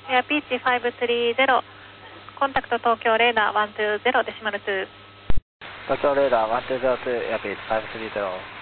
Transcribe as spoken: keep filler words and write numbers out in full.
エアピーチファイブスリーゼロ、コンタクト東京レーダーワンツーゼロデシマルツー。 東京レーダーワンツーゼロツー、エアピーチファイブスリーゼロ。